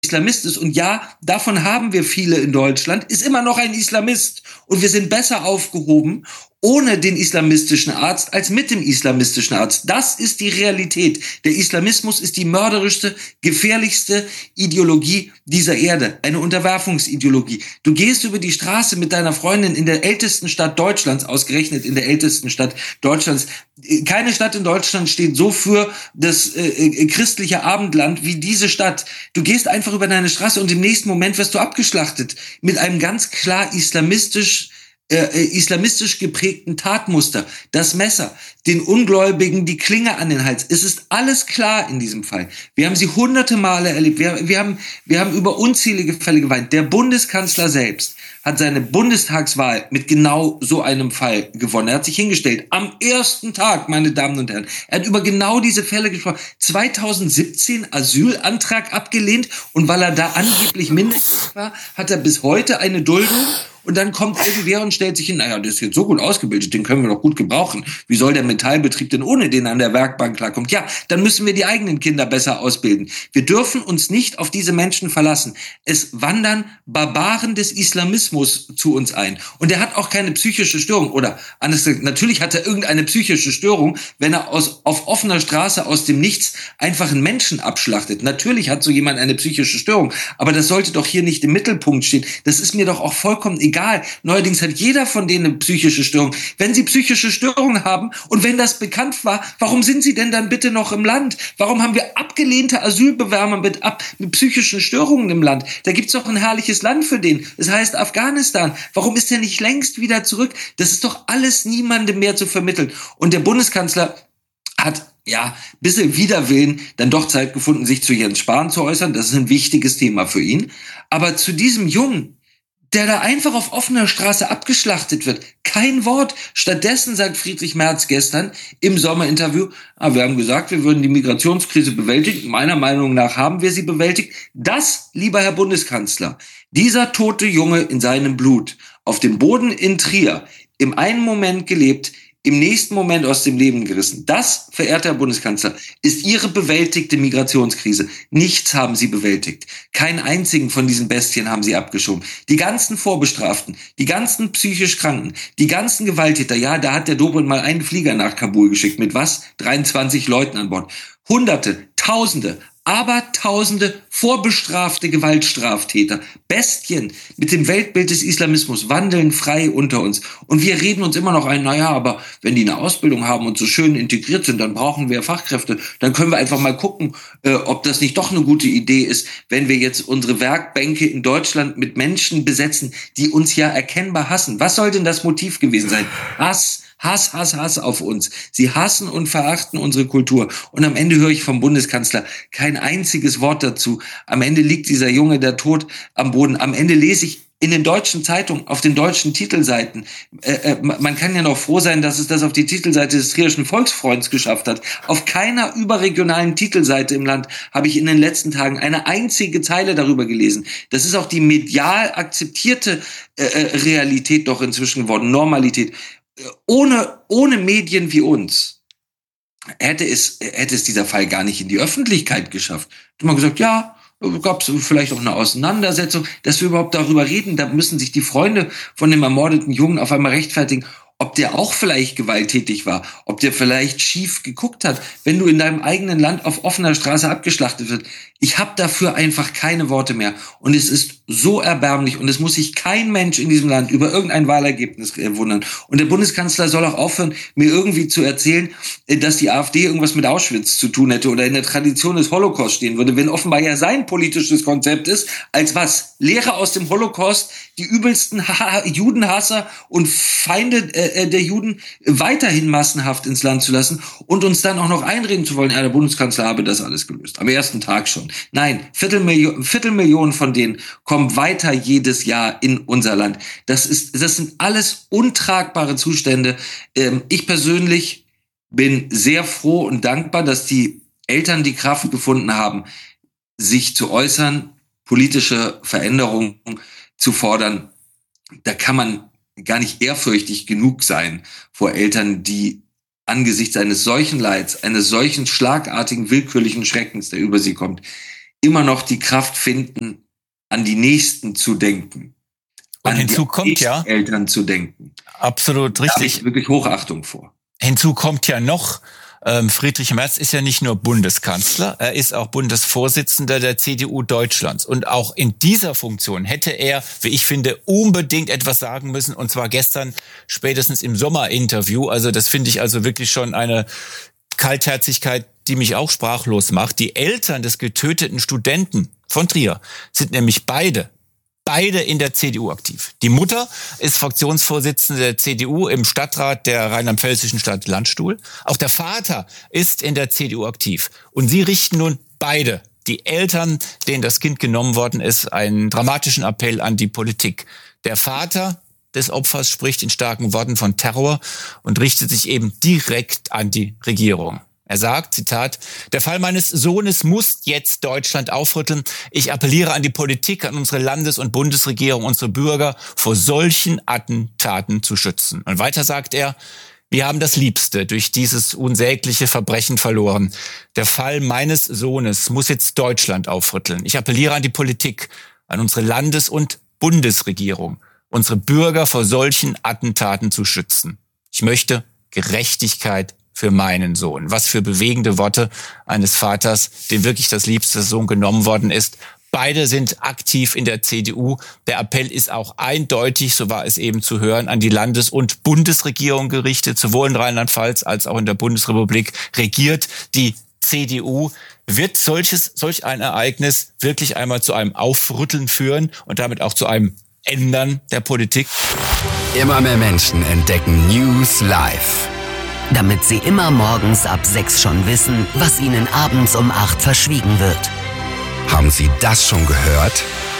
Islamist ist, und ja, davon haben wir viele in Deutschland, ist immer noch ein Islamist. Und wir sind besser aufgehoben ohne den islamistischen Arzt als mit dem islamistischen Arzt. Das ist die Realität. Der Islamismus ist die mörderischste, gefährlichste Ideologie dieser Erde. Eine Unterwerfungsideologie. Du gehst über die Straße mit deiner Freundin in der ältesten Stadt Deutschlands, ausgerechnet in der ältesten Stadt Deutschlands. Keine Stadt in Deutschland steht so für das christliche Abendland wie diese Stadt. Du gehst einfach über deine Straße und im nächsten Moment wirst du abgeschlachtet mit einem ganz klar islamistisch geprägten Tatmuster, das Messer, den Ungläubigen die Klinge an den Hals. Es ist alles klar in diesem Fall. Wir haben sie hunderte Male erlebt. Wir haben über unzählige Fälle geweint. Der Bundeskanzler selbst hat seine Bundestagswahl mit genau so einem Fall gewonnen. Er hat sich hingestellt am ersten Tag, meine Damen und Herren. Er hat über genau diese Fälle gesprochen. 2017 Asylantrag abgelehnt, und weil er da angeblich minderjährig war, hat er bis heute eine Duldung. Und dann kommt irgendwer und stellt sich hin, naja, der ist jetzt so gut ausgebildet, den können wir doch gut gebrauchen. Wie soll der Metallbetrieb denn ohne den an der Werkbank klarkommen? Ja, dann müssen wir die eigenen Kinder besser ausbilden. Wir dürfen uns nicht auf diese Menschen verlassen. Es wandern Barbaren des Islamismus zu uns ein. Und er hat auch keine psychische Störung. Oder anders gesagt, natürlich hat er irgendeine psychische Störung, wenn er auf offener Straße aus dem Nichts einfach einen Menschen abschlachtet. Natürlich hat so jemand eine psychische Störung. Aber das sollte doch hier nicht im Mittelpunkt stehen. Das ist mir doch auch vollkommen egal. Neuerdings hat jeder von denen eine psychische Störung. Wenn sie psychische Störungen haben und wenn das bekannt war, warum sind sie denn dann bitte noch im Land? Warum haben wir abgelehnte Asylbewerber mit psychischen Störungen im Land? Da gibt's doch ein herrliches Land für den. Es heißt Afghanistan. Warum ist der nicht längst wieder zurück? Das ist doch alles niemandem mehr zu vermitteln. Und der Bundeskanzler hat bisschen Widerwillen dann doch Zeit gefunden, sich zu Jens Spahn zu äußern. Das ist ein wichtiges Thema für ihn. Aber zu diesem Jungen, der da einfach auf offener Straße abgeschlachtet wird. Kein Wort. Stattdessen sagt Friedrich Merz gestern im Sommerinterview, wir haben gesagt, wir würden die Migrationskrise bewältigen. Meiner Meinung nach haben wir sie bewältigt. Das, lieber Herr Bundeskanzler, dieser tote Junge in seinem Blut, auf dem Boden in Trier, im einen Moment gelebt, im nächsten Moment aus dem Leben gerissen. Das, verehrter Herr Bundeskanzler, ist Ihre bewältigte Migrationskrise. Nichts haben Sie bewältigt. Keinen einzigen von diesen Bestien haben Sie abgeschoben. Die ganzen Vorbestraften, die ganzen psychisch Kranken, die ganzen Gewalttäter, da hat der Dobrindt mal einen Flieger nach Kabul geschickt. Mit was? 23 Leuten an Bord. Hunderte, Tausende, Abertausende vorbestrafte Gewaltstraftäter, Bestien mit dem Weltbild des Islamismus wandeln frei unter uns. Und wir reden uns immer noch ein, aber wenn die eine Ausbildung haben und so schön integriert sind, dann brauchen wir Fachkräfte. Dann können wir einfach mal gucken, ob das nicht doch eine gute Idee ist, wenn wir jetzt unsere Werkbänke in Deutschland mit Menschen besetzen, die uns ja erkennbar hassen. Was soll denn das Motiv gewesen sein? Hass auf uns. Sie hassen und verachten unsere Kultur. Und am Ende höre ich vom Bundeskanzler kein einziges Wort dazu. Am Ende liegt dieser Junge da tot am Boden. Am Ende lese ich in den deutschen Zeitungen, auf den deutschen Titelseiten. Man kann ja noch froh sein, dass es das auf die Titelseite des Trierischen Volksfreunds geschafft hat. Auf keiner überregionalen Titelseite im Land habe ich in den letzten Tagen eine einzige Zeile darüber gelesen. Das ist auch die medial akzeptierte Realität doch inzwischen geworden, Normalität. Ohne Medien wie uns hätte es dieser Fall gar nicht in die Öffentlichkeit geschafft. Da hat man gesagt, gab es vielleicht auch eine Auseinandersetzung, dass wir überhaupt darüber reden. Da müssen sich die Freunde von dem ermordeten Jungen auf einmal rechtfertigen, ob der auch vielleicht gewalttätig war, ob der vielleicht schief geguckt hat, wenn du in deinem eigenen Land auf offener Straße abgeschlachtet wird. Ich habe dafür einfach keine Worte mehr. Und es ist so erbärmlich und es muss sich kein Mensch in diesem Land über irgendein Wahlergebnis wundern. Und der Bundeskanzler soll auch aufhören, mir irgendwie zu erzählen, dass die AfD irgendwas mit Auschwitz zu tun hätte oder in der Tradition des Holocaust stehen würde, wenn offenbar ja sein politisches Konzept ist, als was? Lehre aus dem Holocaust, die übelsten Judenhasser und Feinde der Juden weiterhin massenhaft ins Land zu lassen und uns dann auch noch einreden zu wollen, der Bundeskanzler habe das alles gelöst. Am ersten Tag schon. Nein, Viertelmillionen von denen kommen weiter jedes Jahr in unser Land. Das sind alles untragbare Zustände. Ich persönlich bin sehr froh und dankbar, dass die Eltern die Kraft gefunden haben, sich zu äußern, politische Veränderungen zu fordern. Da kann man gar nicht ehrfürchtig genug sein vor Eltern, die angesichts eines solchen Leids, eines solchen schlagartigen, willkürlichen Schreckens, der über sie kommt, immer noch die Kraft finden, an die Nächsten zu denken. Und hinzu kommt ja, Eltern zu denken. Absolut richtig. Da habe ich wirklich Hochachtung vor. Hinzu kommt ja noch, Friedrich Merz ist ja nicht nur Bundeskanzler, er ist auch Bundesvorsitzender der CDU Deutschlands. Und auch in dieser Funktion hätte er, wie ich finde, unbedingt etwas sagen müssen. Und zwar gestern, spätestens im Sommerinterview. Also das finde ich also wirklich schon eine Kaltherzigkeit, die mich auch sprachlos macht. Die Eltern des getöteten Studenten von Trier sind nämlich beide in der CDU aktiv. Die Mutter ist Fraktionsvorsitzende der CDU im Stadtrat der rheinland-pfälzischen Stadt Landstuhl. Auch der Vater ist in der CDU aktiv. Und sie richten nun beide, die Eltern, denen das Kind genommen worden ist, einen dramatischen Appell an die Politik. Der Vater des Opfers spricht in starken Worten von Terror und richtet sich eben direkt an die Regierung. Er sagt, Zitat, der Fall meines Sohnes muss jetzt Deutschland aufrütteln. Ich appelliere an die Politik, an unsere Landes- und Bundesregierung, unsere Bürger, vor solchen Attentaten zu schützen. Und weiter sagt er, wir haben das Liebste durch dieses unsägliche Verbrechen verloren. Der Fall meines Sohnes muss jetzt Deutschland aufrütteln. Ich appelliere an die Politik, an unsere Landes- und Bundesregierung, unsere Bürger vor solchen Attentaten zu schützen. Ich möchte Gerechtigkeit für meinen Sohn. Was für bewegende Worte eines Vaters, dem wirklich das liebste Sohn genommen worden ist. Beide sind aktiv in der CDU. Der Appell ist auch eindeutig, so war es eben zu hören, an die Landes- und Bundesregierung gerichtet, sowohl in Rheinland-Pfalz als auch in der Bundesrepublik regiert die CDU. Wird solch ein Ereignis wirklich einmal zu einem Aufrütteln führen und damit auch zu einem Ändern der Politik? Immer mehr Menschen entdecken News live. Damit sie immer morgens ab 6 schon wissen, was ihnen abends um 8 verschwiegen wird. Haben Sie das schon gehört?